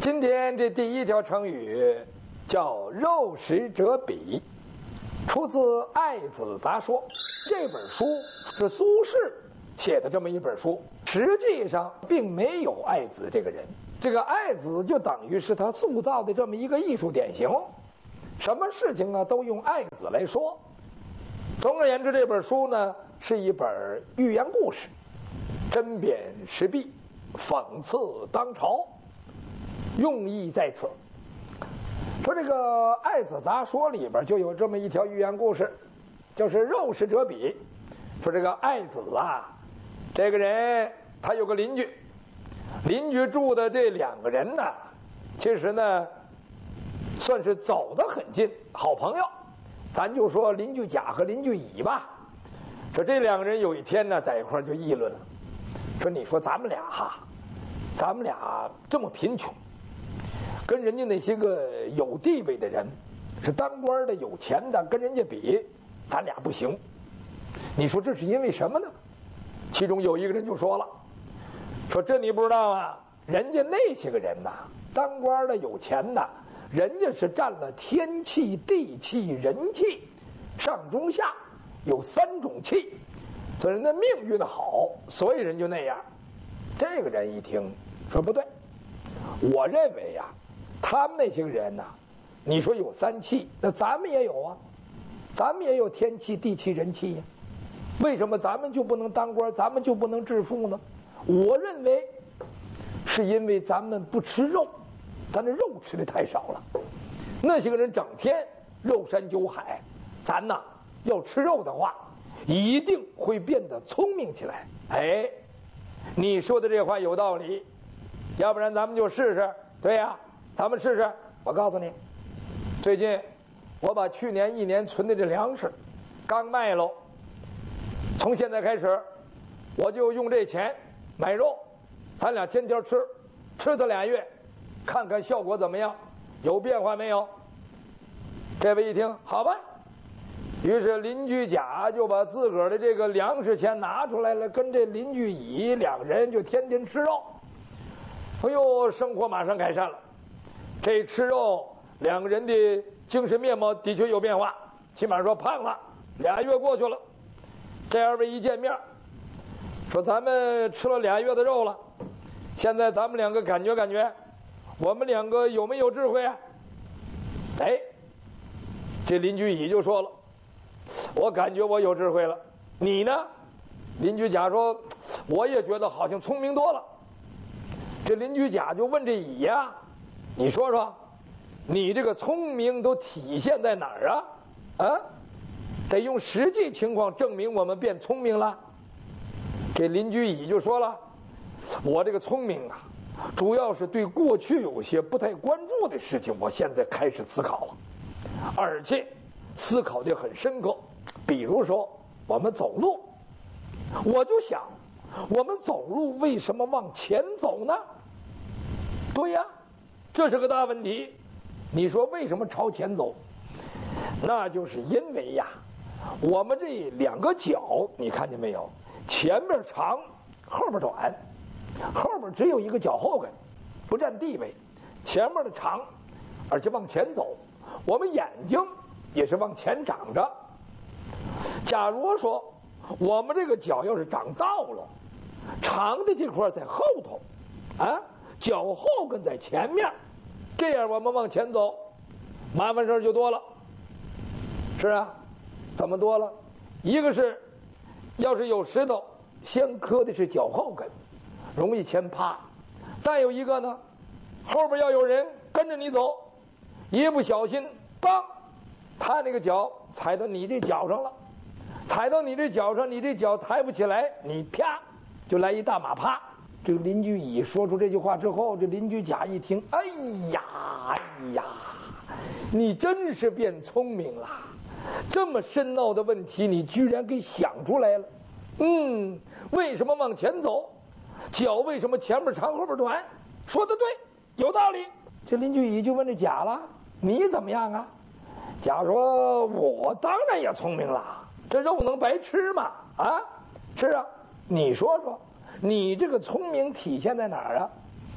今天这第一条成语叫肉食者鄙，出自《爱子杂说》。这本书是苏轼写的这么一本书，实际上并没有爱子这个人。这个爱子就等于是他塑造的这么一个艺术典型，什么事情啊都用爱子来说。总而言之，这本书呢是一本寓言故事，针砭时弊，讽刺当朝，用意在此。说这个《爱子杂说》里边就有这么一条寓言故事，就是肉食者鄙。说这个爱子啊，这个人他有个邻居，邻居住的这两个人呢，其实呢算是走得很近，好朋友。咱就说邻居甲和邻居乙吧。说这两个人有一天呢，在一块儿就议论了，说你说咱们俩这么贫穷，跟人家那些个有地位的人，是当官的有钱的，跟人家比，咱俩不行。你说这是因为什么呢？其中有一个人就说了，说这你不知道啊，人家那些个人呐，当官的有钱的，人家是占了天气、地气、人气，上中下有三种气，所以人家命运好，所以人就那样。这个人一听说不对，我认为呀，他们那些个人呐，你说有三气，那咱们也有啊，咱们也有天气、地气、人气呀。为什么咱们就不能当官，咱们就不能致富呢？我认为是因为咱们不吃肉，咱这肉吃的太少了。那些个人整天肉山酒海，咱呐要吃肉的话，一定会变得聪明起来。哎，你说的这话有道理，要不然咱们就试试。对呀，咱们试试。我告诉你，最近我把去年1年存的这粮食刚卖喽，从现在开始我就用这钱买肉，咱俩天天吃它2月，看看效果怎么样，有变化没有？这位一听好吧，于是邻居甲就把自个儿的这个粮食钱拿出来了，跟这邻居乙两人就天天吃肉。哎呦，生活马上改善了。这吃肉，两个人的精神面貌的确有变化，起码说胖了。2月过去了，这二位一见面，说咱们吃了2月的肉了，现在咱们两个感觉，我们两个有没有智慧啊？哎，这邻居乙就说了，我感觉我有智慧了，你呢？邻居甲说，我也觉得好像聪明多了。这邻居甲就问这乙呀，你说说，你这个聪明都体现在哪儿啊？啊，得用实际情况证明我们变聪明了。这邻居乙就说了，我这个聪明啊，主要是对过去有些不太关注的事情，我现在开始思考了，而且思考的很深刻。比如说我们走路，我就想我们走路为什么往前走呢？对呀，这是个大问题。你说为什么朝前走？那就是因为呀，我们这两个脚你看见没有，前面长后面短，后面只有一个脚后跟，不占地位，前面的长，而且往前走。我们眼睛也是往前长着。假如说我们这个脚要是长倒了，长的这块在后头啊，脚后跟在前面，这样我们往前走，麻烦事就多了。是啊，怎么多了？一个是要是有石头，先磕的是脚后跟，容易前趴。再有一个呢，后边要有人跟着你走，一不小心当他那个脚踩到你这脚上了，踩到你这脚上，你这脚抬不起来，你啪就来一大马趴。这个邻居乙说出这句话之后，这邻居甲一听，哎呀，你真是变聪明了，这么深奥的问题你居然给想出来了。为什么往前走？脚为什么前面长后边短？说得对，有道理。这邻居乙就问这甲了，你怎么样啊？甲说，我当然也聪明了，这肉能白吃吗？啊，是啊，你说说，你这个聪明体现在哪儿啊？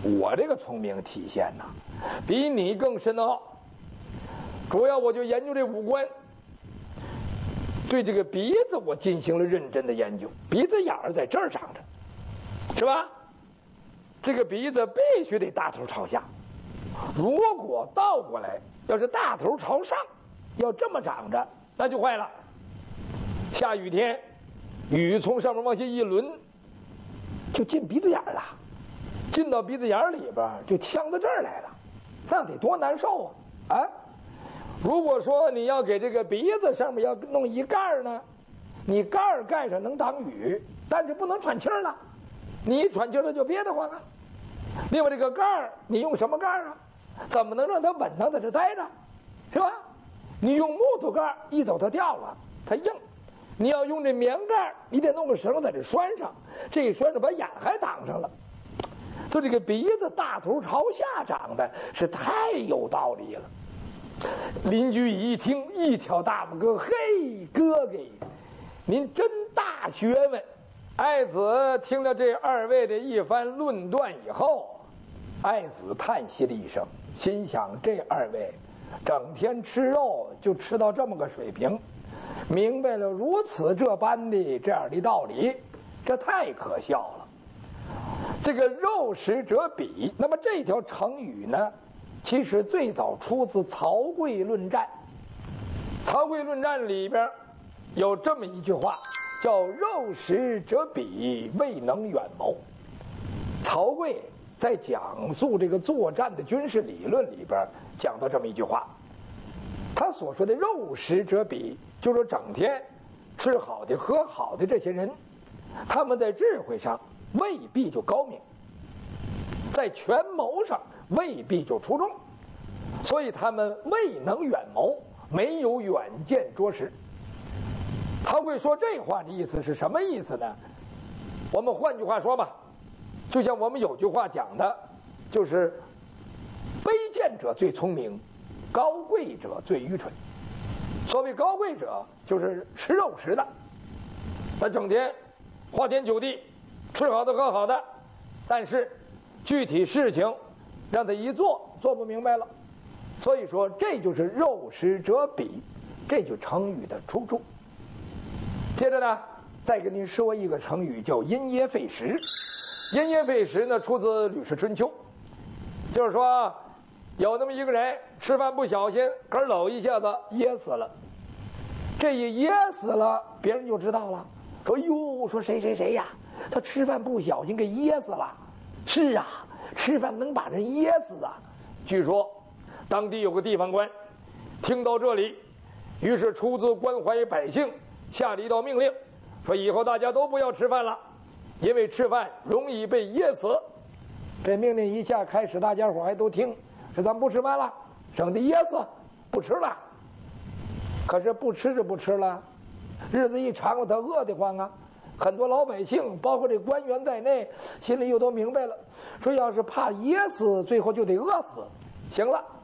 我这个聪明体现呐，比你更深奥。主要我就研究这五官，对这个鼻子我进行了认真的研究。鼻子眼儿在这儿长着，是吧？这个鼻子必须得大头朝下，如果倒过来，要是大头朝上，要这么长着，那就坏了。下雨天，雨从上面往下一轮，就进鼻子眼了，进到鼻子眼里边就呛到这儿来了，那得多难受啊！啊，如果说你要给这个鼻子上面要弄一盖儿呢，你盖儿盖上能挡雨，但是不能喘气儿了，你一喘气儿了就憋得慌啊。另外这个盖儿你用什么盖儿啊？怎么能让它稳当在这待着，是吧？你用木头盖儿一走它掉了，它硬。你要用这棉盖，你得弄个绳在这拴上，这一拴上把眼还挡上了。所以这个鼻子大头朝下长的是太有道理了。邻居一听，一挑大拇哥，嘿，哥给您真大学问。爱子听了这二位的一番论断以后，爱子叹息了一声，心想这二位整天吃肉就吃到这么个水平，明白了如此这般的这样的道理，这太可笑了。这个肉食者鄙，那么这条成语呢，其实最早出自《曹刿论战》。《曹刿论战》里边有这么一句话，叫肉食者鄙，未能远谋。曹刿在讲述这个作战的军事理论里边讲到这么一句话，他所说的肉食者鄙，就是说整天吃好的喝好的这些人，他们在智慧上未必就高明，在权谋上未必就出众，所以他们未能远谋，没有远见卓识。曹刿说这话的意思是什么意思呢？我们换句话说吧，就像我们有句话讲的，就是卑贱者最聪明，高贵者最愚蠢。所谓高贵者，就是吃肉食的，他整天花天酒地，吃好的喝好的，但是具体事情让他一做不明白了。所以说这就是肉食者鄙，这就成语的出处。接着呢，再跟您说一个成语，叫因噎废食。因噎废食呢，出自《吕氏春秋》，就是说有那么一个人吃饭不小心，咯搂一下子噎死了。这一噎死了，别人就知道了，说哟，说谁谁谁呀，他吃饭不小心给噎死了。是啊，吃饭能把人噎死啊。据说当地有个地方官听到这里，于是出自关怀百姓，下了一道命令，说以后大家都不要吃饭了，因为吃饭容易被噎死。这命令一下，开始大家伙还都听，说咱不吃饭了，省得噎死，不吃了。可是不吃就不吃了，日子一长了，他饿得慌啊。很多老百姓，包括这官员在内，心里又都明白了，说要是怕噎死，最后就得饿死。行了，